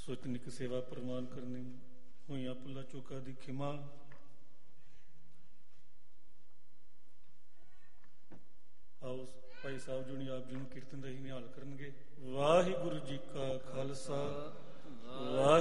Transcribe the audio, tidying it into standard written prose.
ਸੋਚਨਿਕ ਸੇਵਾ ਪ੍ਰਵਾਨ ਕਰਨੀ, ਹੋਈਆਂ ਭੁੱਲਾਂ ਚੁੱਕਾਂ ਦੀ ਖਿਮਾ। ਆਓ ਭਾਈ ਸਾਹਿਬ ਜੀ ਨੇ ਆਪ ਜੀ ਨੂੰ ਕੀਰਤਨ ਦਾ ਹੀ ਨਿਹਾਲ ਕਰਨਗੇ। ਵਾਹਿਗੁਰੂ ਜੀ ਕਾ ਖਾਲਸਾ, ਵਾਹਿਗੁਰੂ